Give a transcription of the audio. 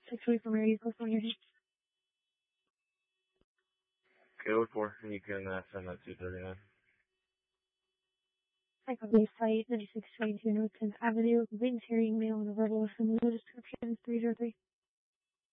624 Mary, close on your head. Okay, look for, and you can send that 239. I copy site 9622 North 10th Avenue, Vince hearing mail and a verbal assembly description 303.